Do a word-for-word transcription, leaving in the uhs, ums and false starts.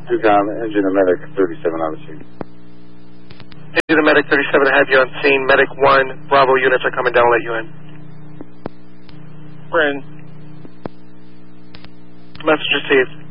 Tucson, engine and medic thirty-seven on the scene. Engine and medic thirty-seven, I have you on scene. Medic one, Bravo units are coming down, I'll let you in. We're in. Message received.